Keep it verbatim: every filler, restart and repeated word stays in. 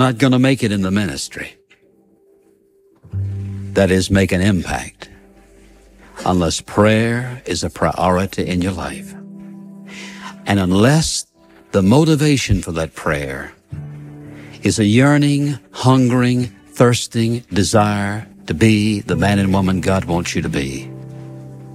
not going to make it in the ministry. That is, make an impact, unless prayer is a priority in your life. And unless the motivation for that prayer is a yearning, hungering, thirsting desire to be the man and woman God wants you to be,